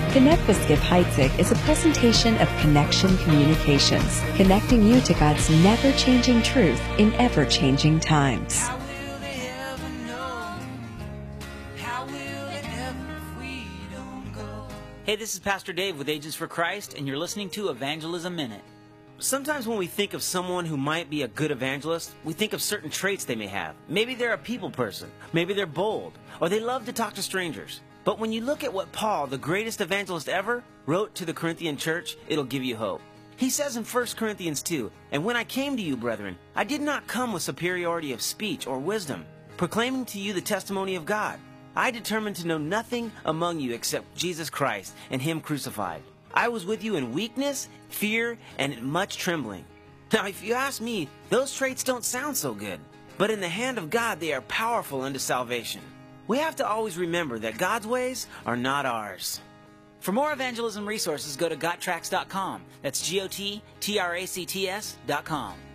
Connect with Skip Heitzig is a presentation of Connection Communications, connecting you to God's never-changing truth in ever-changing times. How will they ever know? How will they ever if we don't go? Hey, this is Pastor Dave with Agents for Christ, and you're listening to Evangelism Minute. Sometimes when we think of someone who might be a good evangelist, we think of certain traits they may have. Maybe they're a people person, maybe they're bold, or they love to talk to strangers. But when you look at what Paul, the greatest evangelist ever, wrote to the Corinthian church, it'll give you hope. He says in 1 Corinthians 2, "And when I came to you, brethren, I did not come with superiority of speech or wisdom, proclaiming to you the testimony of God. I determined to know nothing among you except Jesus Christ and Him crucified. I was with you in weakness, fear, and in much trembling." Now, if you ask me, those traits don't sound so good. But in the hand of God, they are powerful unto salvation. We have to always remember that God's ways are not ours. For more evangelism resources, go to GotTracts.com. That's GOTTRACTS.com.